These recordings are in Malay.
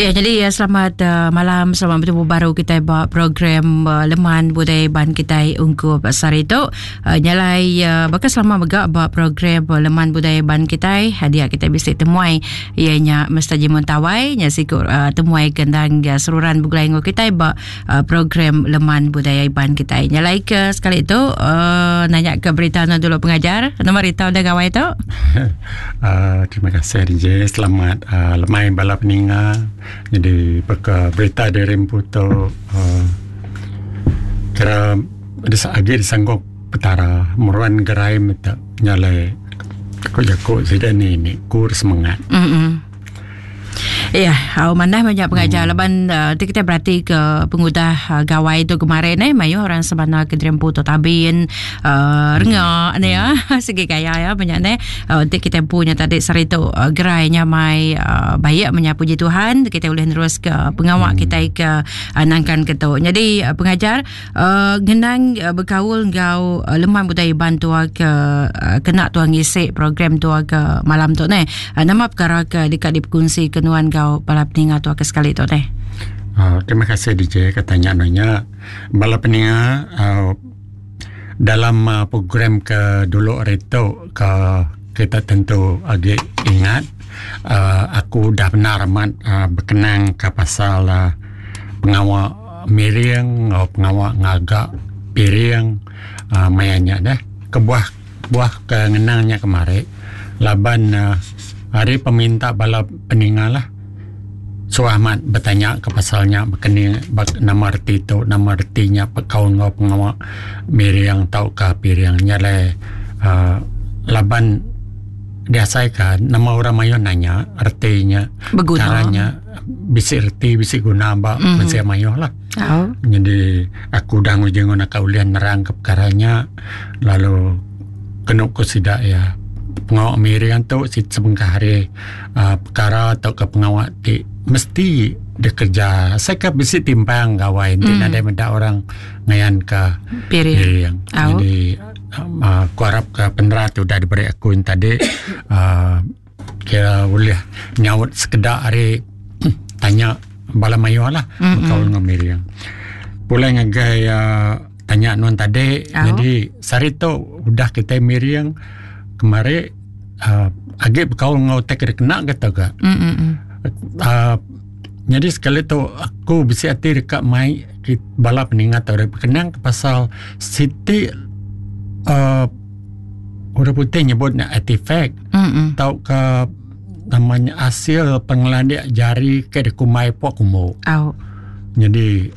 Ya, jadi selamat malam, selamat bertemu baru kita buat program Leman Budaya Ban kita ungkup sarito. Nyalai bakal selama begak buat program Leman Budaya Ban kita. Hadiah kita bisa temuai ianya Mestaji Montawai nya sikur temuai kendang seruran buglaingo kita buat program Leman Budaya Ban kita. Nyalai ke sekali itu nanya ke berita dulu pengajar. Nama berita udah gawai tu. Terima kasih DJ. Selamat lemai balap ninga. Jadi berita dari Remputo kira agi disanggok petara muruan gerai minta nyalai kok sudah ni kur semangat. Ya, mana banyak pengajar leban kita berarti ke pengudah gawai itu kemarin mayu orang sebana ke Remputo tabin rengak ni ya segi kaya ya banyak ni untuk kita punya tadi sarito gerainya mai baik menyapuji Tuhan kita boleh terus ke pengawak kita ke nangkan ketu. Jadi pengajar genang berkaul ngau Leman Budaya Ban tu ke kena tuang ngisi program tu ke malam tu ni nama perkara ke dekat diperkongsi kenuan balap peninga tu ke sekali tu teh. Terima kasih DJ katanya nanya balap peninga dalam program ke dulu itu kita tentu agak ingat aku dah benar amat berkenang ke pasal pengawak miriang atau pengawak ngagak piring mayanya dah buah kengenangnya kemarin laban hari peminta balap peninga lah. So Ahmad bertanya ke pasalnya berkening nama arti tu nama artinya kawan ngau pengawak miriang tau ka piringnya le laban diasaikan nama orang mayu nanya artinya caranya bisi arti bisi guna bisi mayu lah. Jadi aku dah ngujeng nak kaulian nerang ke perkaranya lalu kenuk ko sidak ya pengawak miriang tu sebengkah hari perkara atau ke pengawak ti mesti dia kerja saya kan bisi timpang gawai tidak ada benda orang ngayan ke piring. Jadi aku harap ke penerat tu dah diberi aku yang tadi kira boleh nyawut sekedar hari tanya bala mayu lah kau dengan miriang boleh ngagai tanya nuan tadi. Jadi sari tu udah kita miriang kemarin agak berkaul ngau tek kena kata ke jadi sekali tu aku bisa hati dekat mai balap peningat atau berkenang ke pasal siti orang putih nyebut nak artifact tau ke namanya hasil pengelandik jari ke dekumai pok kumo. Jadi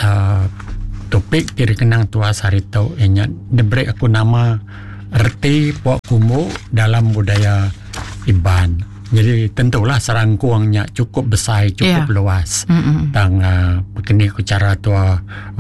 topik kira kenang tua hari tu ianya diberi aku nama erti pok kumo dalam budaya Iban. Jadi tentulah serangkuangnya cukup besar, cukup luas. Tang begini aku cara tua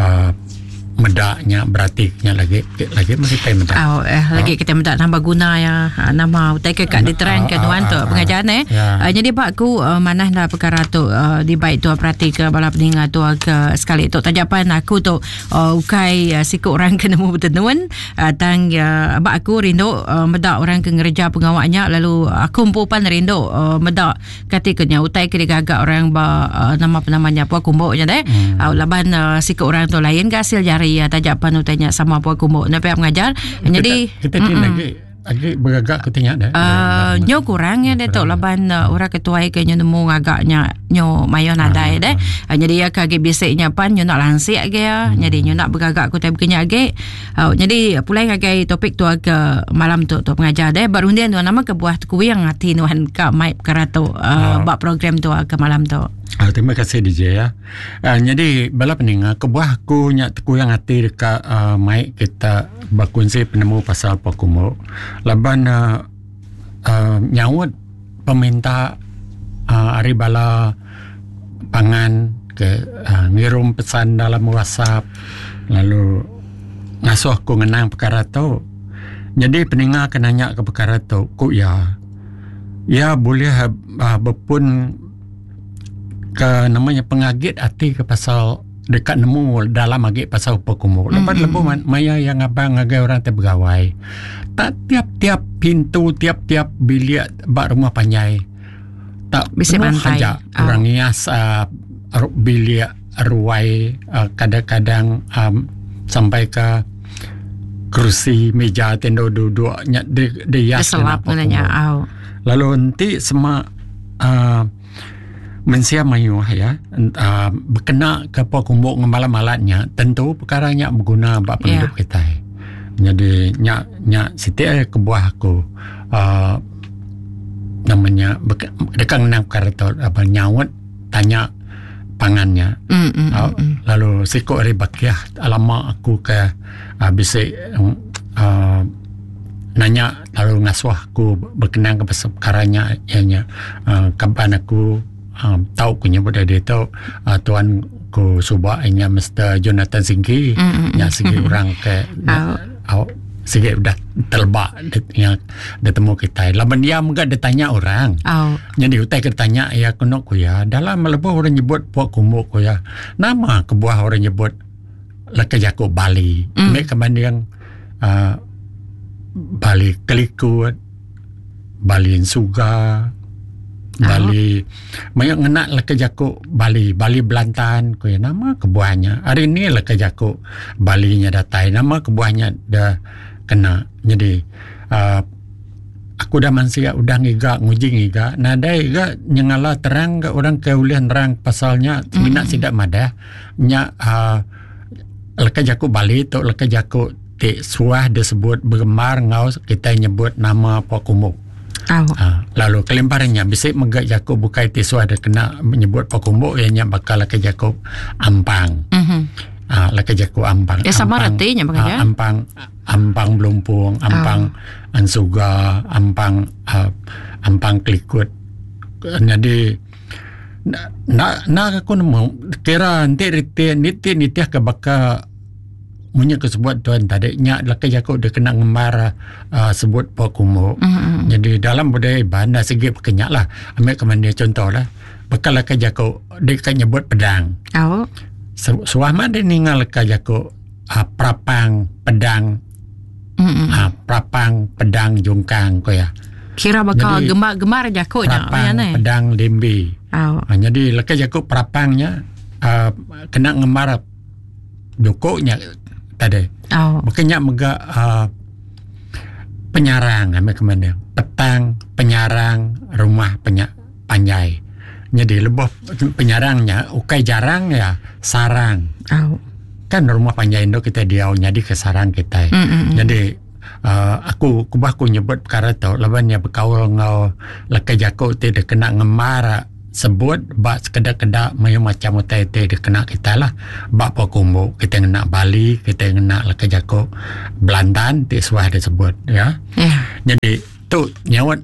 medaknya berarti lagi masih time medak. Lagi kita medak tambah guna ya nama utai ke kat diterangkan tuan tu pengajaran jadi pak aku manah dah perkara tu di baik tu perhati ke balap peninga tu ke sekali tu tajapan aku tu ukai sikut orang kena mu bertenuan tang abak aku rindu medak orang ke ngereja pengawaknya lalu aku umpupan rindu medak katikanya utai ke digagak orang nama namanya puak kumbuknya deh laban sikut orang tu lain ke hasil jari ya tajapan utanya sama puak kumbuk nak pihak mengajar jadi kita lagi beragak ketanya dah nyo kurang ya detok laban orang ketua ke nyo nemu agaknya nyo mayon adai deh jadi ya kage bisiknya pan nyo nak lansik age ya jadi nyo nak beragak ku tai bekenya age jadi pulai age topik tu ke malam tu pengajar deh baru dia tu nama ke buah kuwi yang hati nuan ka mai perkara tu bak program tu ke malam tu. Terima kasih DJ ya. Jadi balap peninga kebuah aku nyak teku yang hati dekat mai kita berkongsi penemu pasal pokumo. Laban nyawut peminta hari bala pangan ke ngirim pesan dalam WhatsApp lalu ngasuh aku ngenang perkara tu. Jadi peninga akan nanya ke perkara tu ku ya boleh berpun ke namanya pengagit hati ke pasal dekat nemu dalam agit pasal pokumo. Lepas lebu maya yang abang ngagai orang tak tiap-tiap pintu tiap-tiap bilik bak rumah panjai tak Bisa penuh bantai. saja. Orang hias bilik ruai, kadang-kadang sampai ke kerusi, meja, tenda duduknya dia hias Selap kenapa nanya. Lalu nanti semua mensia mayu ya, berkena ke pokok ngemalam-malatnya, tentu perkaranya berguna bak penduduk kita. Jadi nyak setiap ke buah aku namanya dekang nak kartu apa nyawat tanya pangannya. Lalu sikok ribakiah alama aku ke bisa nanya lalu ngasuh aku berkenaan ke perkaranya ianya kapan aku tahu ku nyebut dia tahu tuan ku subah ianya Mr. Jonathan Singki nya segi orang ke segi udah telbak yang ditemu kita laban dia enggak ditanya orang jadi utai ketanya ya kuno ku ya dalam melebuh orang nyebut puak kumuk ku ya nama kebuah orang nyebut laka Jakob Bali mereka banding Bali Kelikut, Bali Suga, Bali banyak ngenak laka Jakob Bali Belantan ku ya nama kebuahnya hari ini laka Jakob Balinya datai nama kebuahnya dah kena jadi aku dah mansia udah ngiga nguji ngiga nada iga nyengala terang ke orang keulian terang pasalnya minat sidak madah nya laka Jakob Bali tu laka Jakob ti suah disebut bergemar ngau kita nyebut nama Pokumuk. Lalu kelimparnya bisa megak Jakob bukai ti suah dia kena menyebut Pokumuk ianya bakal laka Jakob Ampang. Laka Jakob Ampang. Sama artinya makanya. Ampang Belumpung, Ampang Ansuga, Ampang Kelikut. Jadi nak aku nemu kira nanti niti ke baka punya kesebut tuan tadi nya laka Jakob dia kena ngemar sebut Pokumuk. Jadi dalam budaya Iban segi pekenyak lah ambil kemana contoh lah bakal laka Jakob dia kan nyebut pedang. Suama dia ningal laka Jakob prapang pedang prapang pedang jungkang ko ya kira bakal gemar Jakobnya prapang pedang limbi. Jadi laka Jakob prapangnya kena ngemar jokoknya tadi. Makanya mega penyarang ambil kemana petang penyarang rumah panjai. Jadi lebih penyarangnya ukai jarang ya sarang. Kan rumah panjai itu kita diaunya di kesarang kita. Jadi aku nyebut perkara tu lawannya berkaul ngau laka Jakob tidak kena ngemara sebut bak sekedar macam utai dia kena kita lah bak Pokumuk kita kena Bali kita kena laka Jakob Belantan dia suah disebut ya. Jadi tu nyawat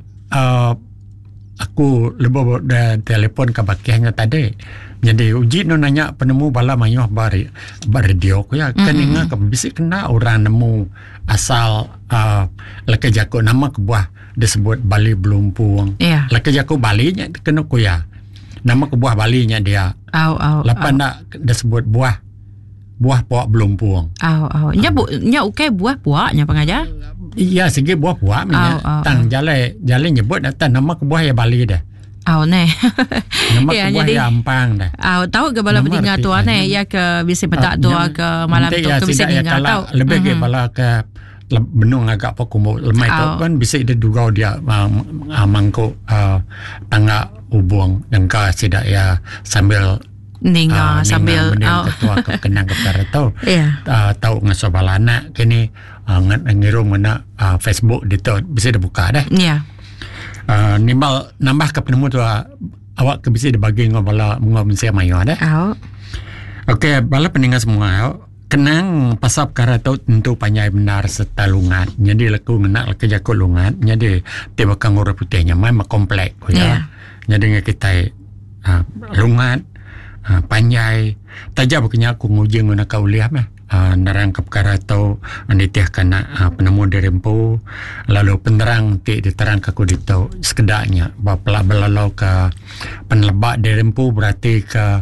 aku lebih telefon ke bakiannya tadi. Jadi uji no nanya penemu bala mayuh bari radio ku ya kan ingat bisa kena orang nemu asal laka Jakob nama kebuah disebut Bali Belumpung. Laka Jakob Bali nya kena ku ya nama kebuah Bali nya dia. Lepas nak disebut buah puak Belumpung. Nya ukai buah puaknya pengajar. Iya segi buah puak nya tang jale nyebut datang nama kebuah ya Bali dah. Ne. Nama kebuah ya Ampang dah. Tahu ke bala bertinggal tu ne ya ke bisa petak tu ke malam tu ke bisa tinggal tahu. Lebih ke bala ke benung agak Pokumuk lemai tu kan bisa dia dugau dia mangkuk tangga ubung dan ka sidak ya sambil ninga sambil ketua kenang kepada tu. Tahu ngasobalana kini ngirum mana Facebook dia tu bisa dibuka dah. Nimbal nambah ke penemu tu awak ke bisa dibagi ngobala mensia mayu ada. Okey, bala peninggal semua kenang pasal perkara tu tentu panjai benar serta lungat. Jadi laku ngenak laka Jakob lungat. Jadi tiba kang orang putihnya memang komplek ya. Jadi kita lungat panjai tajam bukannya aku nguji guna kauliah mah. Narang ke perkara tu nitih kena penemu derempu lalu penerang diterang ke kudito sekedarnya bapak belalau ke penlebak derempu berarti ke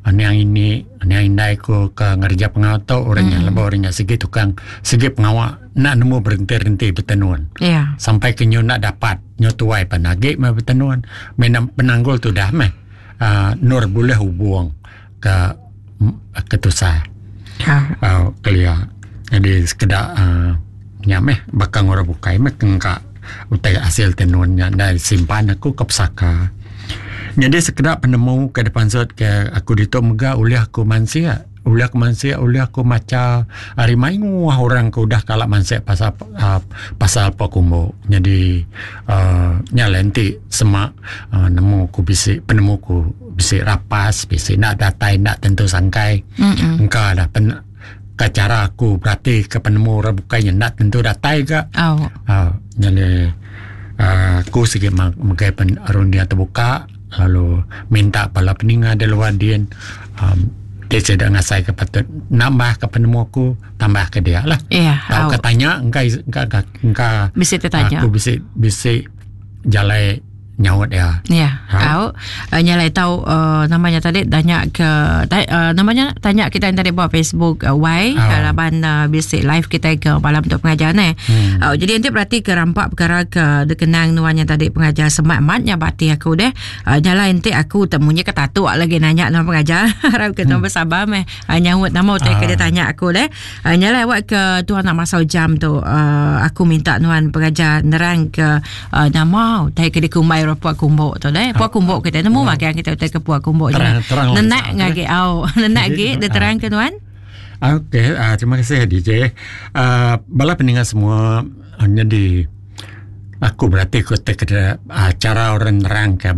yang ini yang indai ko ke ngerja pengawal orangnya lebih orangnya segi tukang segi pengawal nak nemu berhenti bertenuan sampai ke nyo nak dapat nyo tuai panage mah bertenuan penanggul tu dah meh nur boleh hubung ke ketusah kelia jadi sekedar nyameh bakang orang bukai meh kengka utai hasil tenuannya dari simpan aku ke pesaka. Jadi sekedar penemu ke depan zat ke aku ditok mega oleh aku mansia oleh aku maca hari maingu orang ku dah kalak mansia pasal pakumbo. Jadi nyalenti semak nemu ku bisik penemu ku bisik rapas bisik nak datai nak tentu sangkai engkau dah cara aku berarti ke penemu rabukainya nak tentu datai ke jadi aku sikit magai penarundia terbuka lalu minta pala peninga di luar dia sedang ngasai ke patut nambah ke penemu aku tambah ke dia lah tahu katanya engkau bisa tertanya aku bisa jalai nyawat tahu nyalai tahu namanya tadi tanya ke namanya tanya kita yang tadi buat Facebook laban bisik live kita ke malam untuk pengajaran jadi nanti berarti ke rampak perkara ke dekenang nuannya tadi pengajar semat-matnya bakti aku deh nyalai nanti aku temunya ke tatu lagi nanya nama pengajar harap kita bersabar nyawat nama utai ke dia tanya aku deh nyalai awak ke tuan nak masuk jam tu aku minta nuan pengajar nerang ke nama utai ke dia kumai puak kumbuk tu deh puak kumbuk kita nemu makan kita utai ke puak kumbuk nenak ngage nenak ge dia terang ke tuan. Okey, terima kasih DJ. Bala pendengar semua jadi aku berarti aku ada cara orang nerang ke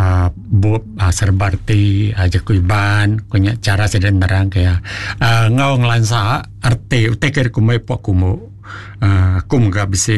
serbarti jakuiban punya cara sedang nerang ke ngau ngelansa arti utai ke kumai puak kumbuk aku enggak bisa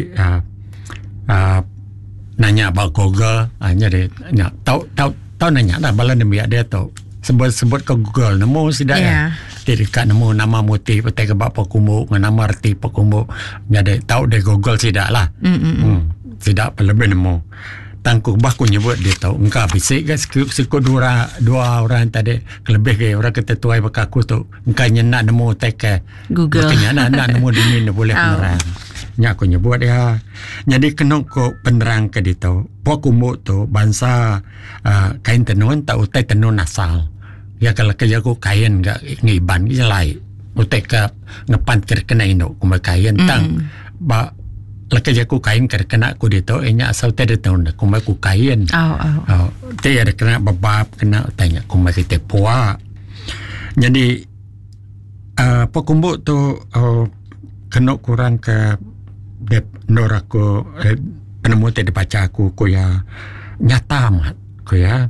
nanya about Google jadi tahu nanya dah bala demi dia tahu sebut ke Google nemu sidak jadi kat nemu nama motif petai ke bapa kumbu nama arti pakumbu jadi tahu dari Google sidak lah sidak lebih nemu tangku baku nyebut dia tahu engkau bisik ke sikut dua orang tadi lebih ke orang ketetuai bakaku tu engkau nak nemu tai ke Google nak nemu dini boleh penerang nya aku nyebut dia jadi kena ko penerang ke dia tu puak kumbu tu bangsa kain tenun tak utai tenun asal ya kalau kerja aku kain gak ngiban je lai utai ke ngepan kena induk kumbai kain tang kerja aku kain kena aku dia tu nya asal tadi tenun kumbai aku kain te ada kena babab kena tanya kumbai kita puak jadi puak kumbu tu kena kurang ke nur aku penemu tadi baca aku ya nyata amat ku ya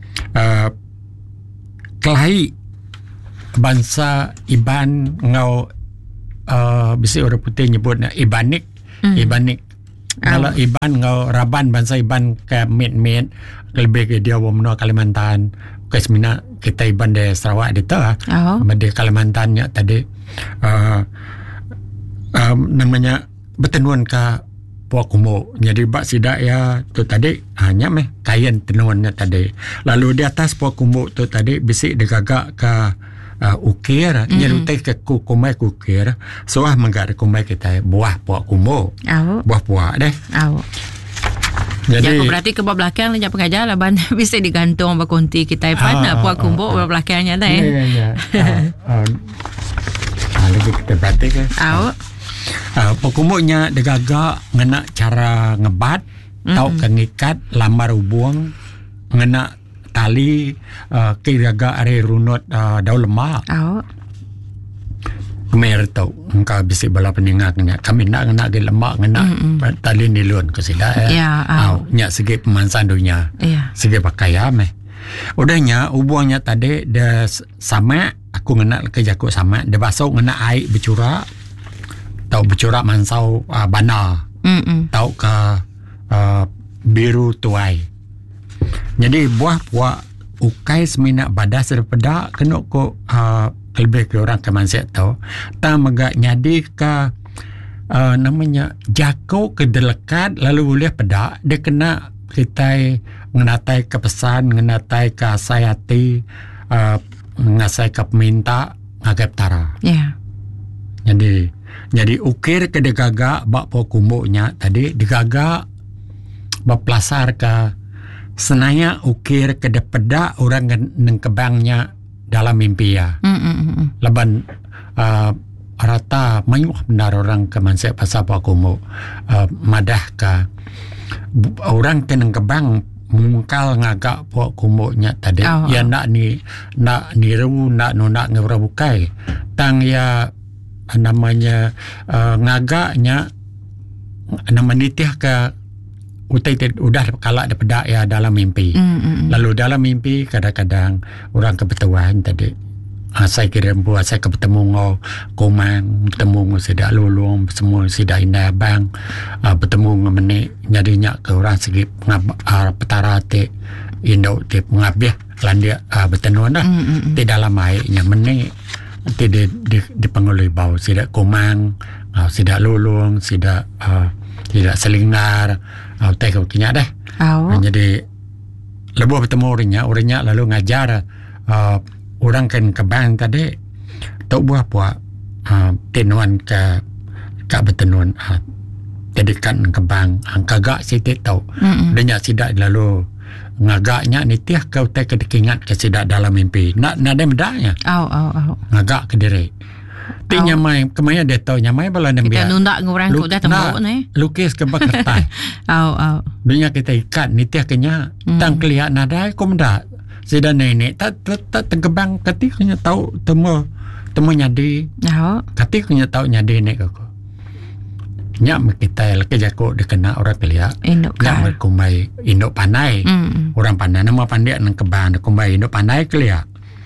kelai bangsa iban ngau bisa orang putih nyebutnya ibanik kalau iban ngau raban bangsa iban ke met lebih ke dia wamno Kalimantan kesmina kita iban di Sarawak di tu di Kalimantannya tadi namanya bertenuan ke puak kumbu jadi bak sidak ya tu tadi hanya kain tenuannya tadi lalu di atas puak kumbu tu tadi bisik digagak ke ukir nyerutai ke kumai ukir soah menggar kumai kita buah puak kumbu buah puak deh jadi berarti ke bawah belakang dia pengajar laban bisa digantung berkunti kita puak kumbu bawah belakangnya dah lagi kita berarti ke pokoknya degagak ngena cara ngebat tau kengikat lambar hubung ngena tali kiraga are runut daun lemak kemer tau engkau bisik bala peningaknya kami nak ngena ke lemak ngena tali nilon ke sida nya segi pemansan dunia segi pakai udahnya hubungnya tadi de sama aku ngena ke jakuk sama de basau ngena air bercurak tau bercorak mansau bana tau ke biru tuai jadi buah ukai semina badas daripada kena ko lebih ke orang ke mansiat tau tak megak nyadi ke namanya jakau ke delekat lalu boleh pedak dia kena kita ngenatai ke pesan ngenatai ke asai hati ngasai ke minta ngagap tara. Ya. Jadi ukir ke digagak bak po kumbuknya tadi digagak bak pelasar ke senaya ukir ke depedak orang neng kebangnya dalam mimpi ya. Leban rata mayuh benar orang ke mansek pasal po kumbuk madah ke orang ke neng kebang mungkal ngagak po kumbuknya tadi ya nak niru nak ngerabukai tang ya namanya ngagaknya nama nitih ke udah kalak daripada ya dalam mimpi. Lalu dalam mimpi kadang-kadang orang kebetulan tadi saya kira buat saya ketemu ngau komang bertemu sedak lulung semua sedak indah bang bertemu ngomeni nyadinya ke orang segi petara te indo te ngabih landia bertemu dah di dalam airnya meni di pengoleh bau sidak komang sidak lulung sidak selingar teh kenya dah. Jadi lebuh bertemu orangnya lalu ngajar orang kan kebang tadi tak buah puak tenuan ke bertenuan jadi kan kebang kagak sidik tau denya sidak lalu ngagaknya ni tiah kau teh kedekingat ke sidak dalam mimpi nak ada medaknya ngagak ke diri ti nyamai kemaya dia tahu nyamai bala nem kita nundak ngurang ku dah tembok ni lukis ke kertas denya kita ikat ni tiah kenya tang kelihat nadai ko mendak sida nenek tak tergebang ketiknya tahu temu nyadi ketiknya tahu nyadi nek aku nyak kita lek jako dikena orang kelia nyak berkumai indok pandai orang pandai nama pandai nang kebang kumai indok pandai kelia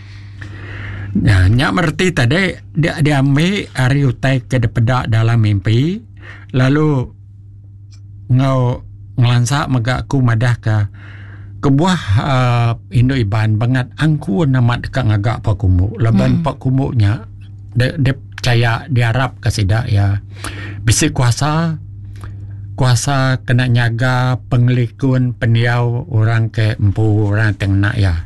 nyak merti tadi dia ambil hari utai ke depedak dalam mimpi lalu ngau ngelansak maga aku madah ke kebuah Indo Iban banget angku nama dekat ngagak Pak Kumuk leban Pak Kumuknya dia percaya diharap kasida ya bisi kuasa kena nyaga pengelikun pendiau orang ke empu orang tengnak ya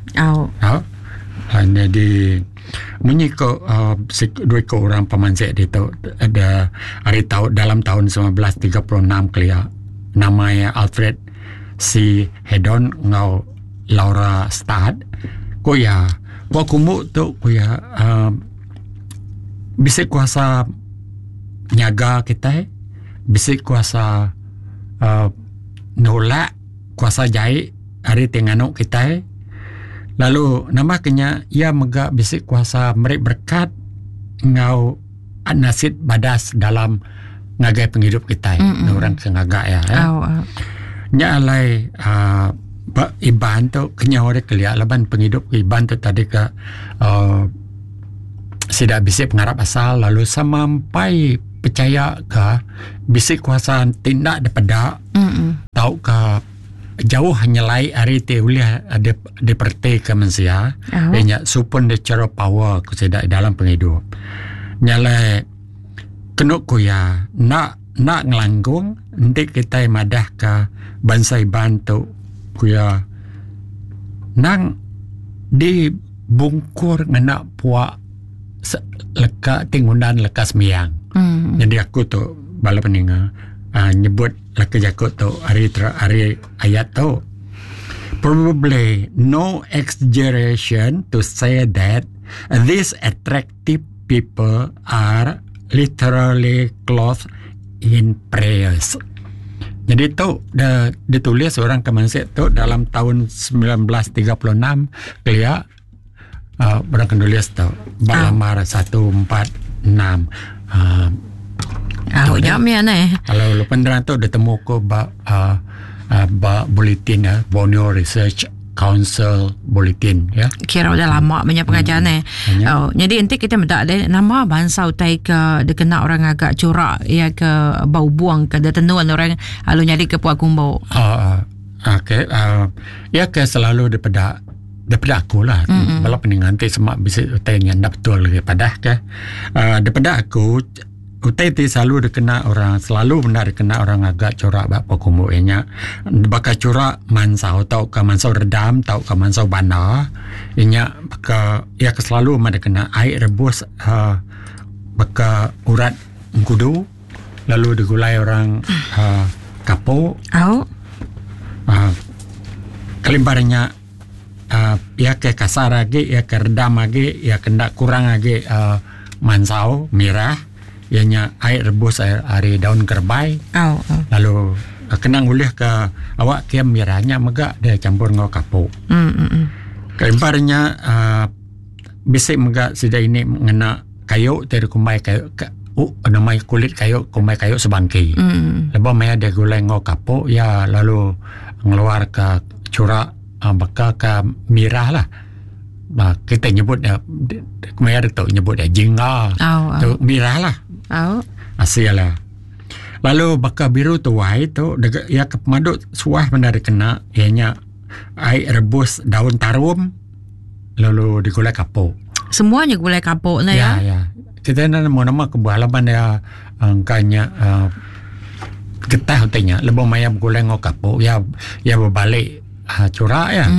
jadi munyi ko dua ko orang pemansek dia tu ada hari dalam tahun 1936 kelia namanya Alfred si Hedon ngau Laura Stad ko ya Pak Kumuk tu ko ya bisa kuasa nyaga kita bisa kuasa nolak kuasa jahit hari tenganuk kita lalu nama kenya ia mega bisa kuasa merik berkat ngau nasib badas dalam ngagai penghidup kita orang sengaga ya nya alai Iban tu kenya orang kelia laban penghidup Iban tu tadi ke sidak bisik pengarap asal lalu sampai percaya ke bisik kuasa tindak daripada tahu ke jauh hanya lai hari te boleh ada diperti ke manusia banyak supernatural power ku sidak dalam penghidup nyalai kenuk ku ya nak ngelanggung nanti kita madah ke bansai bantu ku ya nang dibungkur ngenak puak leka tingunan lekas miang. Jadi aku tu bala peninga nyebut leka jakut tu hari ayat tu probably no exaggeration to say that these attractive people are literally clothed in prayers. Jadi tu ditulis orang Kemenset tu dalam tahun 1936 kelia berang tulis tu Balamar 146 kalau lu penderan tu ditemu ko bulletin Borneo Research Council bulletin ya kira udah lama banyak pengajaran jadi nanti kita minta ada nama bangsa utai ke dikena orang agak corak ya ke bau buang ke detenuan orang lalu nyari ke puak kumbau ya ke selalu daripada aku lah bala peningan te semak bisa tanya betul daripada ke daripada aku utai ti selalu dikena orang agak corak bak pokumuk nya bakal corak mansau tau ka mansau redam tau ka mansau bana nya baka ya selalu ada kena air rebus baka urat kudu lalu digulai orang kapuk kelimparnya ya ke kasar lagi ya ke redam lagi ya kena kurang lagi mansau merah ianya air rebus air daun kerbau. Lalu kena ngulih ke awak kiam merahnya megak dia campur ngau kapuk. Kelimparnya bisik megak sida ini mengena kayu dari kumai kayu namai kulit kayu kumai kayu sebangki. Lepas maya dia gulai ngau kapuk ya lalu ngeluar ke corak bakal ke merah lah. Kita nyebut kumai ada tu nyebut jingga. Tu merah lah. Asyik lah. Lalu bakal biru tu wai tu ya kemaduk suah benar kena ianya air rebus daun tarum lalu digulai kapuk. Semuanya gulai kapuk na ya. Ya. Kita nama kebalaban ya angkanya getah utenya lebih maya gulai ngau kapuk ya berbalik corak ya.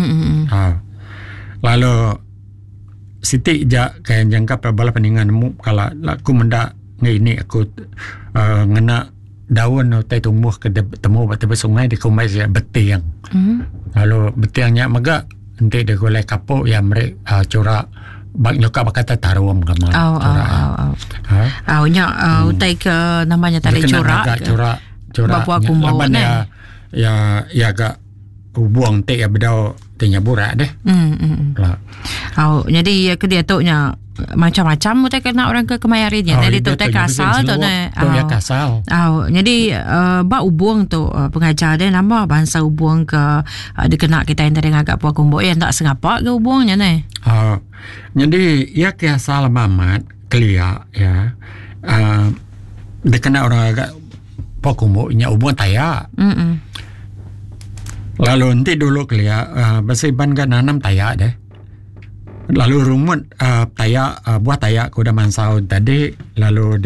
Lalu sitik je kayak jangka perbala peninganmu kalau aku mendak ini aku ngena daun utai tumbuh ke temu tepi sungai di kumai dia betiang. Lalu betiangnya megak nanti dia gulai kapuk ya mereka corak bak nyoka bakata taruam kama corak. Nya utai ke namanya tadi corak. Corak. Laban ya agak buang teh ya bedau tehnya burak deh. Jadi ke dia tu nya macam-macam utai kena orang ke kemayarinnya. Jadi tu utai kasal tu na. Kasal. Jadi ba ubung tu pengajar dia nama bangsa ubung ke dikena kita yang tadi ngagak puak kumbuk yang tak sengapa ke ubungnya na. Jadi ya kasal mamat kelia ya. Dikena orang agak puak kumbuknya ubung tayak. Lalu nanti dulu kelia basiban kan nanam tayak deh. Lalu rumut buah tayak kuda mansau tadi lalu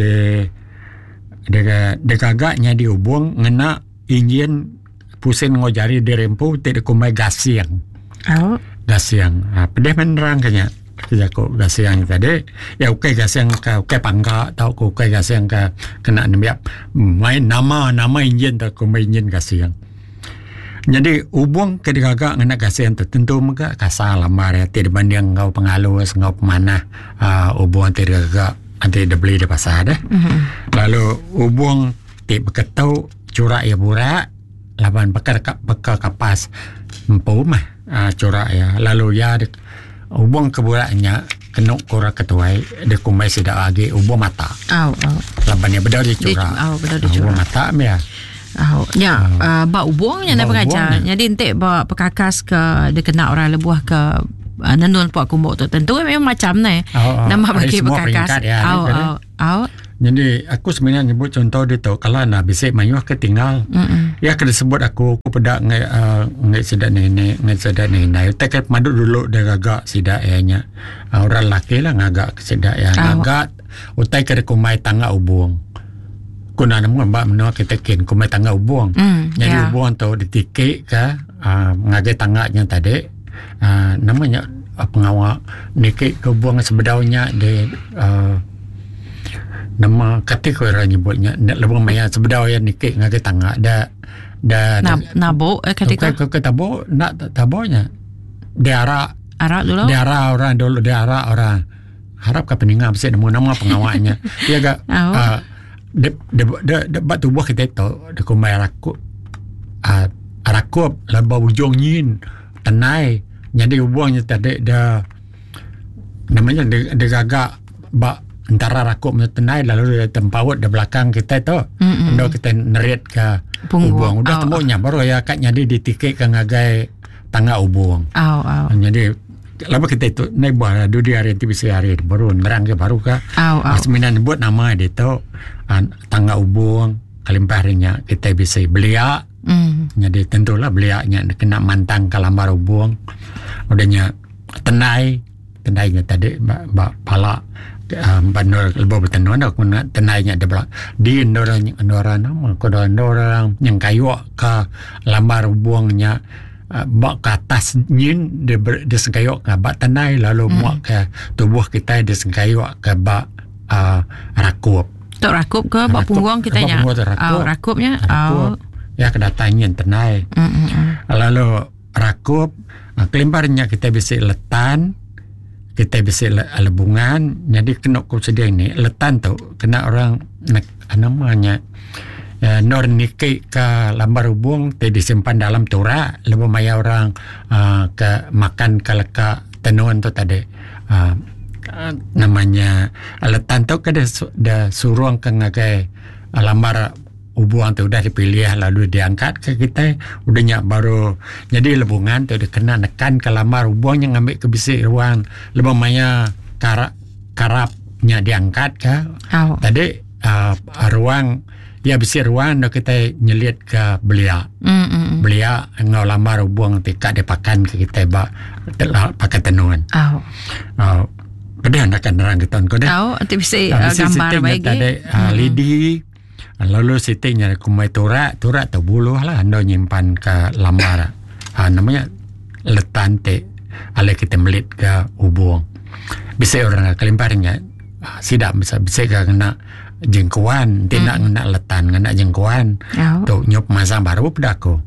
de kagaknya diubung ngena ingin pusing ngojari di rempu tidak kumai gasiang. Gasiang. Pedih menerang kanya. Kerja kok gasiang tadi. Ya oke gasiang ke oke pangka tau ko oke gasiang ke kena nembiap main nama ingin tak kumai ingin gasiang. Jadi ubung kedegagak ngena kasihan tertentu maka kasar lamar ya tidak banding ngau pengalus ngau pemanah ubung kedegagak nanti dia beli di pasar dah. Lalu ubung tidak berketau corak ya burak laban bekal kapas empu mah corak ya lalu ya ubung keburaknya kenuk korak ketuai dia kumai sidak lagi ubung mata. Laban ya bedau dia corak. Ubung mata ya. Ba ubungnya nak pengajar. Jadi entik ba pekakas ke dia kena orang lebuah ke nendun puak kumbuk tu tentu memang macam ni. Nama bagi pekakas. Jadi aku sebenarnya nyebut contoh dia tu kalau nak bisik mayuh ketinggal. Ya kena sebut aku pedak ngai sedak nenek tak maduk dulu dia gagak sedak ianya. Orang laki lah ngagak sedak ya ngagak utai kena kumai tangga ubung. Kuna namun mbak menua kita kin kumai tangga ubung. Jadi ubung tu ditikik ke ngagai tangganya tadi namanya pengawal nikik ke ubung sebedaunya di nama ketik orang nyebutnya lebih maya sebedau ya nikik ngagai tangga nabo ketika ke tabo nak tabonya diara dulu diara orang harap ke peninggal mesti nama pengawalnya ya gak debat tubuh kita itu de kumai rakup laba ujung yin tenai jadi ubungnya tadi dah namanya de gagak bak antara rakup tenai lalu dia tempaut di belakang kita itu udah kita nerit ke ubung udah temunya baru ya katnya dia ditikik ke ngagai tangga ubung jadi lama kita itu naik buah dua hari nanti bisa hari baru nerang ke baru ke seminan buat nama dia tu tangga ubung kalimpahnya kita bisa belia jadi tentulah belianya kena mantang kalambar ubung udahnya tenainya tadi pala bandor lebih bertenuan dah kuna tenainya ada belak di orang yang kayu ke lambar buangnya bak ke atas nyin di sengkayuk ke bak tenai lalu muak ke tubuh kita di sengkayuk ke bak rakup. Tok rakup ke bak punggung kita nya. Rakupnya. Ya kedatangan tenai. Lalu rakup kelimparnya kita bisa letan, kita bisa lebungan. Jadi kena kusedia ini letan tu kena orang namanya nor nikai ke lambar hubung te disimpan dalam tura lebih maya orang ke makan ke leka tenuan tu tadi namanya letan tu ke dah suruang ke ngagai lambar hubung tu dah dipilih lalu diangkat ke kita udahnya baru jadi lebungan tu dia kena nekan ke lambar hubung yang ambil ke bisik ruang lebih maya karapnya diangkat ke tadi ruang ya besi ruang dah kita nyelit ke belia belia ngau lambar hubung tika dipakan ke kita pakai tenuan pada akan nerang kita kau dah nanti bisa gambar baik tadi lidi lalu sitingnya kumai tura tu buluh lah anda nyimpan ke lambar namanya letan te ala kita melit ke hubung bisa orang kelimparnya sidak bisa kena jengkuan tidak kena letan kena jengkuan tu nyop masa baru pedako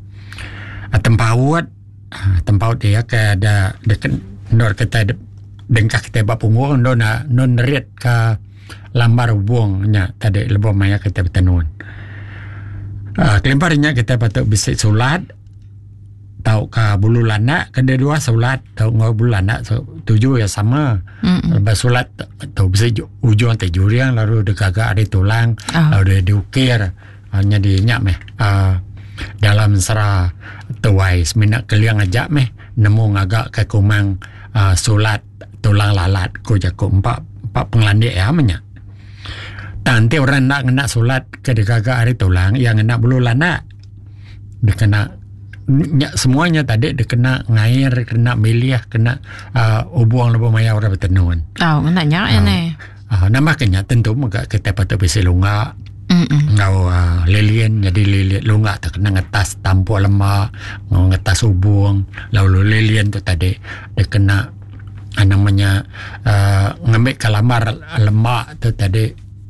tempaut dia ke ada dekat nor kita dengkak kita bak punggung non riat ke lambar hubungnya tadi lebih maya kita bertenuan kelimparnya kita patut bisa solat tau ke bulu lana kedua solat tau ngau bulu lana tujuh ya sama lepas solat tau bisa ujung tejuriang lalu dekagak ada tulang lalu diukir hanya dinyak dalam serah tuai seminak keliang ajak nemu ngagak ke kumang solat tulang lalat ko jako empat penglandik ya menyak nanti orang nak solat ke dekagak ada tulang yang nak bulu lana dia kena semuanya tadi dia kena ngair, kena miliah, kena hubung lebih maya orang bertenuan. Kena nyak ni. Namanya tentu maka kita patut bisa lunga. Ngau lilien jadi lilien lunga tak kena ngetas tampuk lemak, ngau ngetas hubung, lalu lilien tu tadi dia kena namanya ngambil kalamar lemak tu tadi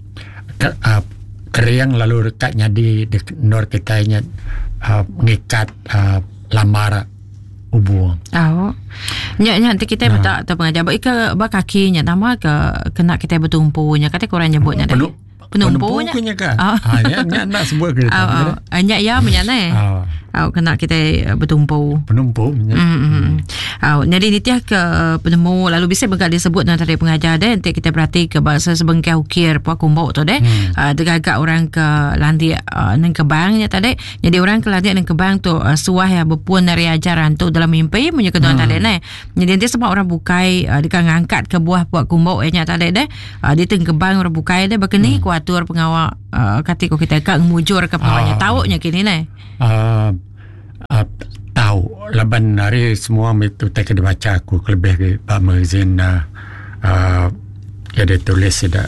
keriang lalu rekatnya di nor kitanya mengikat lambar hubung. Nanti kita betak atau pengajar bak kakinya nama ke kena kita bertumpunya kata korang nyebutnya tadi. Penumpunya ke? Nak sebut ke? Nyak ya menyana kena kita bertumpu. Penumpu. Jadi nitiah ke penemu lalu bisa berkat disebut dan tadi pengajar deh nanti kita berarti ke bahasa sebengkai ukir puak kumbau tu deh. Tegagak orang ke landia neng kebangnya tadi. Jadi orang ke landia neng kebang tu suah ya berpuan dari ajaran tu dalam mimpi punya kedua tadi deh. Jadi nanti semua orang bukai dia ngangkat ke buah puak kumbau nya tadi deh. Di teng kebang orang bukai deh bakeni kuatur pengawal katiko kita kak mujur ke pengawalnya taunya kini nih. Tahu laban hari semua itu tak ada baca aku lebih ke Pak Mazin ada tulis sudah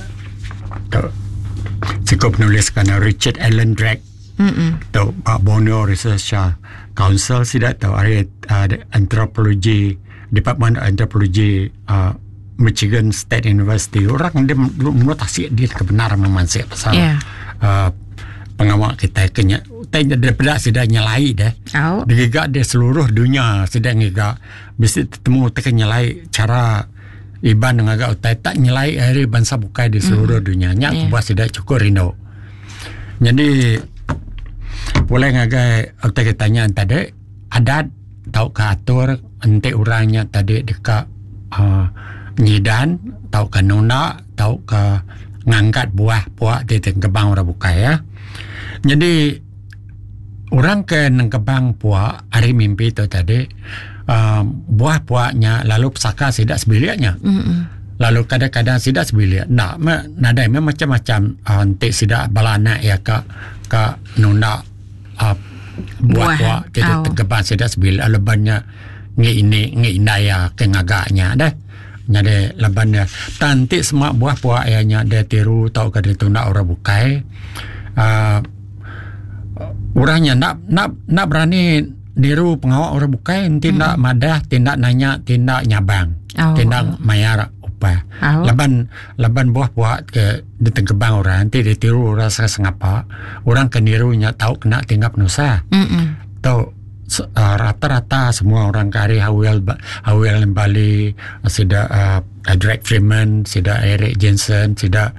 cukup nulis kerana Richard Allen Drake tu Pak Borneo Research Council sudah tahu ada antropologi Department Anthropology Michigan State University orang dia menotasi dia kebenaran memansik pasal pengawal kita kena daripada sudah nyalai dah. Digigak dia seluruh dunia sudah ngigak bisa temu tekan nyalai cara iban dengan agak utai tak nyalai hari bangsa bukai di seluruh dunia nya buat sudah cukup rindu. Jadi boleh ngagai utai kitanya tadi adat tau ke atur ente orangnya tadi dekat nyidan tau ke nuna tau ke ngangkat buah di kebang orang bukai ya. Jadi orang ke nengkebang puak hari mimpi tu tadi buah puaknya lalu pesaka sidak sebiliaknya lalu kadang-kadang sidak sebiliak nadai macam-macam nanti sidak balana ya ke nunda buah puak kita nengkebang sidak sebiliak lebannya ngi inaya ke ngagaknya dah Jadi laban dia tanti semua buah puak ayahnya dia tiru tau ke dia tu nak orang bukai. Orangnya nak berani niru pengawak orang bukai, tindak madah, tindak nanya, tindak nyabang, tindak mayar upah. Laban buah puak ke di tengkebang orang, nanti dia tiru orang sengapa, orang ke nirunya tahu kena tinggal penusa. Tahu rata-rata semua orang kari Howell Bali, sida Drake Freeman, sida Eric Jensen, sida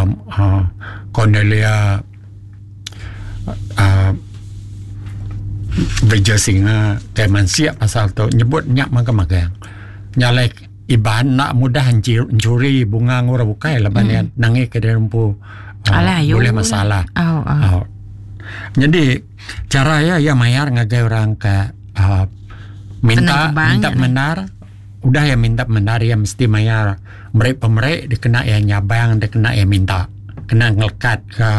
Cornelia Beja Singa Keman siap pasal tu nyebut nyak magang nyalai iban nak mudah mencuri bunga ngora bukai laban yang nangi ke derempu boleh masalah. Jadi cara ya mayar ngagai orang ke minta benar, udah ya minta benar ya mesti mayar. Merek dia kena ya nyabang, dia kena ya minta, kena ngelekat ke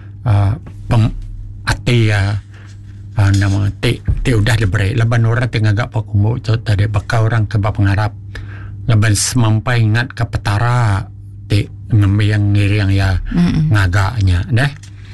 ati ya nama ti udah diberi. Laban orang tengah agak pakumu tadi bakal orang ke pengarap. Laban semampai ingat ke petara ti ngambil yang ngiri yang ya ngagaknya deh.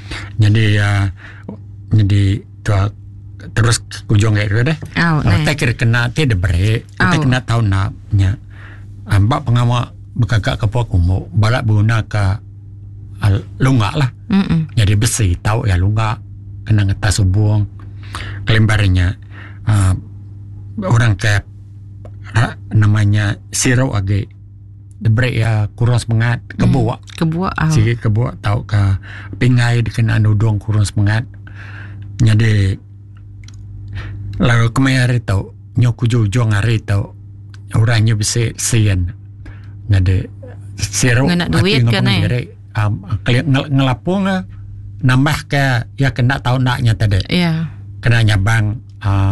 Jadi terus kujung kayak gitu deh. Kita kira kena ti diberi, kita kena tahu naknya. Ambak pengawak berkagak ke pakumu, balak guna ke lunga lah. Jadi besi tahu ya lunga kena ngetas subung kelembarnya orang ke namanya siro age diberi ya kurang semangat kebuak sikit kebuak tahu ke pingai dikena nudung kurang semangat. Jadi lalu kemarin hari tahu nyoku jujung hari tahu orangnya bisa sian. Jadi siro ngena duit kan ngelapung nambah ke ya kena tahu naknya tadi. Kena nyabang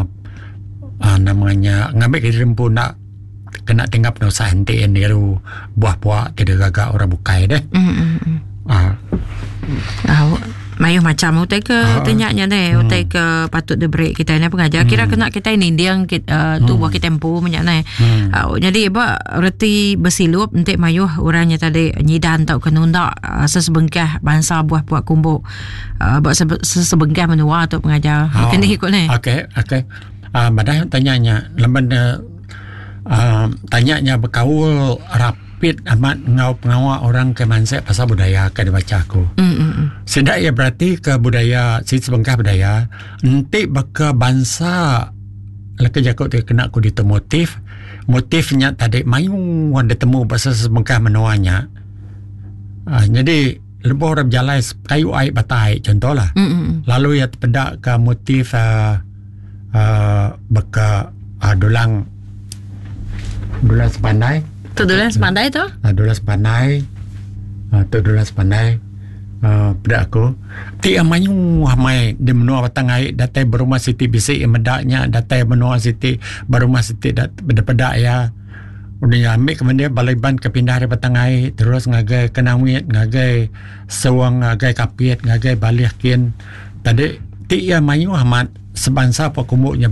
namanya ngambil ke rempu nak kena tinggal penusa henti niru buah-buah tidak gagak orang bukai deh. Mayuh macam utai ke tanyanya deh, utai ke patut de break kita ni pengajar. Kira kena kita ini diang tu buah kita tempu banyak ni. Jadi iba reti bersilup nanti mayuh orangnya tadi nyidan tau kenunda sesebengkah bangsa buah-buah kumbuk. Buat sesebengkah menua tu pengajar. Kena ikut ni. Okey. Badah tanyanya lemban tanyanya berkaul rapid amat pengawak orang ke Mansek pasal budaya ke dibaca aku. Sedak ya berarti ke budaya si sebengkah budaya nanti baka bangsa leke jakut dia kena aku ditu motifnya tadi mayung wanda temu pasal sebengkah menuanya. Jadi lebih orang berjalan kayu air batai contohlah. Lalu ya terpedak ke motif baka dulang sepandai. Dulang sepandai tu? Dulang sepandai. Pada aku ti amanyu hamai di menua batangai datai berumah siti bisik medaknya datai menua siti berumah siti pada ya udah ambil kemudian baliban kepindah dari batangai terus ngagai kenawit ngagai sewang ngagai kapiet ngagai balikin tadi ti amanyu amat sebangsa pakumuknya